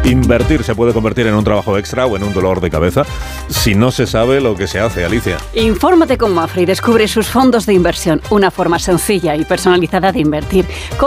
Invertir se puede convertir en un trabajo extra o en un dolor de cabeza si no se sabe lo que se hace, Alicia. Infórmate con Mafre y descubre sus fondos de inversión, una forma sencilla y personalizada de invertir.